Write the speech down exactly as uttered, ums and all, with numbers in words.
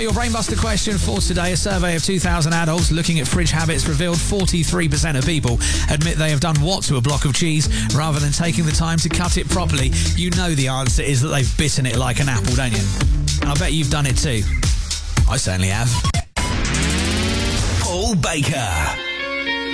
Your Brainbuster question for today, a survey of two thousand adults looking at fridge habits revealed forty-three percent of people admit they have done what to a block of cheese rather than taking the time to cut it properly. You know the answer is that they've bitten it like an apple, don't you? And I bet you've done it too. I certainly have. Paul Baker.